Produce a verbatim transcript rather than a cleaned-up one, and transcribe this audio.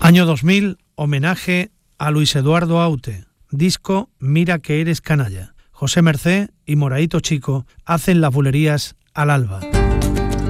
Año dos mil, homenaje a Luis Eduardo Aute. Disco Mira que eres canalla. José Mercé y Moraito Chico hacen las bulerías al alba.